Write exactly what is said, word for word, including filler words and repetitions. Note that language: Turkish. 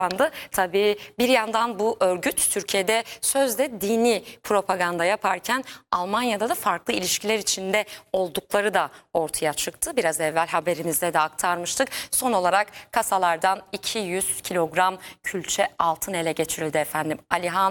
Tabii bir yandan bu örgüt Türkiye'de sözde dini propaganda yaparken Almanya'da da farklı ilişkiler içinde oldukları da ortaya çıktı. Biraz evvel haberimizde de aktarmıştık. Son olarak kasalardan iki yüz kilogram külçe altın ele geçirildi efendim. Alihan